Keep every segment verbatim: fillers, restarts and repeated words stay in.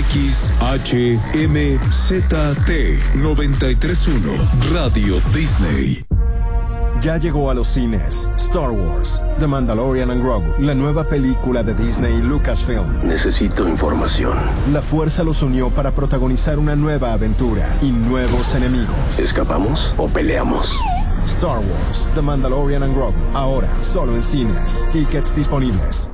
X H M Z T noventa y tres punto uno Radio Disney. Ya llegó a los cines Star Wars, The Mandalorian and Grogu, la nueva película de Disney y Lucasfilm. Necesito información. La fuerza los unió para protagonizar una nueva aventura y nuevos enemigos. ¿Escapamos o peleamos? Star Wars, The Mandalorian and Grogu, ahora solo en cines. Tickets disponibles.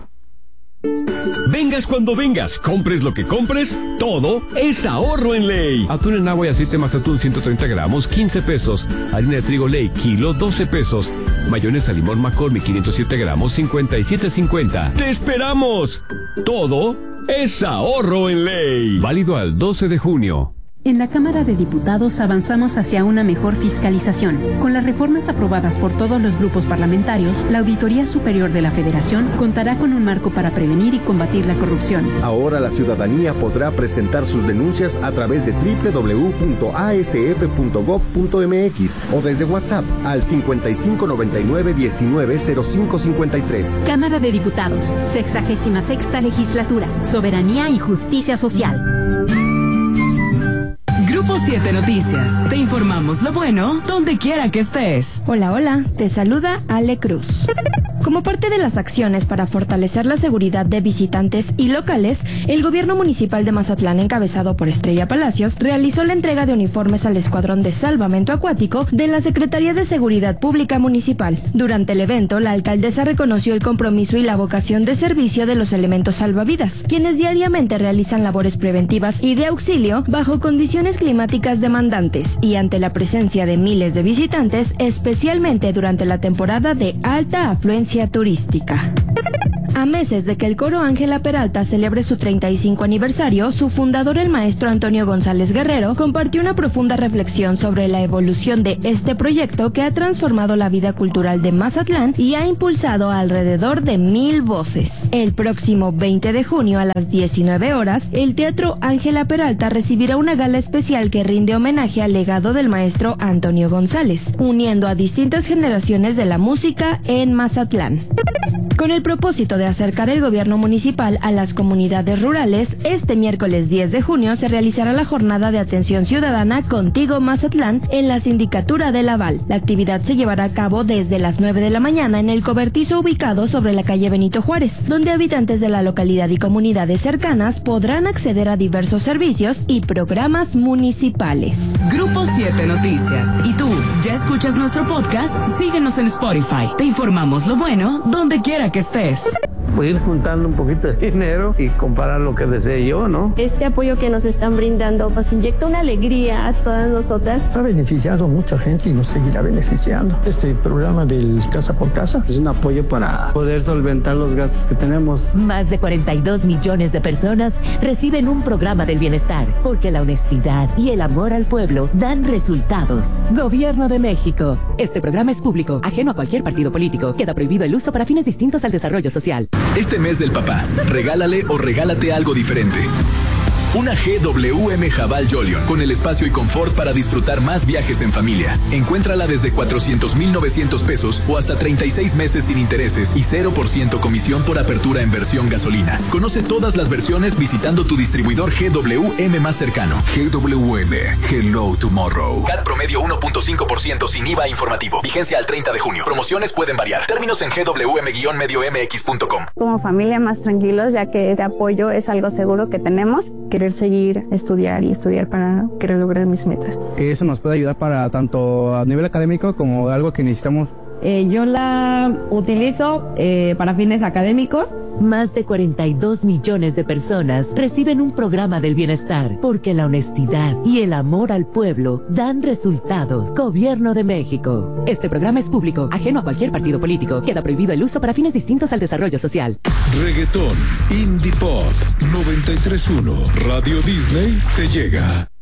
Vengas cuando vengas, compres lo que compres, todo es ahorro en Ley. Atún en agua y aceite Mazatlán ciento treinta gramos, quince pesos. Harina de trigo Ley, kilo, doce pesos. Mayonesa limón McCormick, quinientos siete gramos, cincuenta y siete cincuenta. ¡Te esperamos! Todo es ahorro en Ley. Válido al doce de junio. En la Cámara de Diputados avanzamos hacia una mejor fiscalización. Con las reformas aprobadas por todos los grupos parlamentarios, la Auditoría Superior de la Federación contará con un marco para prevenir y combatir la corrupción. Ahora la ciudadanía podrá presentar sus denuncias a través de doble u doble u doble u punto a s f punto gob punto m x o desde WhatsApp al cincuenta y cinco noventa y nueve diecinueve cero cinco cincuenta y tres. Cámara de Diputados, sexagésima sexta legislatura, soberanía y justicia social. Grupo siete Noticias. Te informamos lo bueno donde quiera que estés. Hola, hola. Te saluda Ale Cruz. Como parte de las acciones para fortalecer la seguridad de visitantes y locales, el gobierno municipal de Mazatlán, encabezado por Estrella Palacios, realizó la entrega de uniformes al Escuadrón de Salvamento Acuático de la Secretaría de Seguridad Pública Municipal. Durante el evento, la alcaldesa reconoció el compromiso y la vocación de servicio de los elementos salvavidas, quienes diariamente realizan labores preventivas y de auxilio bajo condiciones climáticas demandantes y ante la presencia de miles de visitantes, especialmente durante la temporada de alta afluencia turística. A meses de que el Coro Ángela Peralta celebre su treinta y cinco aniversario, su fundador, el maestro Antonio González Guerrero, compartió una profunda reflexión sobre la evolución de este proyecto que ha transformado la vida cultural de Mazatlán y ha impulsado a alrededor de mil voces. El próximo veinte de junio a las diecinueve horas, el Teatro Ángela Peralta recibirá una gala especial que rinde homenaje al legado del maestro Antonio González, uniendo a distintas generaciones de la música en Mazatlán. Con el propósito de acercar el gobierno municipal a las comunidades rurales, este miércoles diez de junio se realizará la jornada de atención ciudadana Contigo Mazatlán en la Sindicatura de Laval. La actividad se llevará a cabo desde las nueve de la mañana en el cobertizo ubicado sobre la calle Benito Juárez, donde habitantes de la localidad y comunidades cercanas podrán acceder a diversos servicios y programas municipales. Grupo siete Noticias. ¿Y tú, ya escuchas nuestro podcast? Síguenos en Spotify. Te informamos lo bueno donde quiera que estés. Voy a ir juntando un poquito de dinero y comparar lo que desee yo, ¿no? Este apoyo que nos están brindando nos inyecta una alegría a todas nosotras. Ha beneficiado a mucha gente y nos seguirá beneficiando. Este programa del Casa por Casa es un apoyo para poder solventar los gastos que tenemos. Más de cuarenta y dos millones de personas reciben un programa del bienestar, porque la honestidad y el amor al pueblo dan resultados. Gobierno de México. Este programa es público, ajeno a cualquier partido político. Queda prohibido el uso para fines distintos al desarrollo social. Este mes del papá, regálale o regálate algo diferente. Una G W M Jabal Jolion, con el espacio y confort para disfrutar más viajes en familia. Encuéntrala desde cuatrocientos mil novecientos pesos o hasta treinta y seis meses sin intereses y cero por ciento comisión por apertura en versión gasolina. Conoce todas las versiones visitando tu distribuidor G W M más cercano. G W M, Hello Tomorrow. C A T promedio uno punto cinco por ciento sin I V A informativo. Vigencia al treinta de junio. Promociones pueden variar. Términos en G W M medio M X punto com. Como familia más tranquilos, ya que este apoyo es algo seguro que tenemos. Querer seguir, estudiar y estudiar para querer lograr mis metas. Que eso nos puede ayudar para tanto a nivel académico como algo que necesitamos. Eh, yo la utilizo eh, para fines académicos. Más de cuarenta y dos millones de personas reciben un programa del bienestar, porque la honestidad y el amor al pueblo dan resultados. Gobierno de México. Este programa es público, ajeno a cualquier partido político. Queda prohibido el uso para fines distintos al desarrollo social. Reggaetón, Indie Pop, noventa y tres punto uno Radio Disney te llega.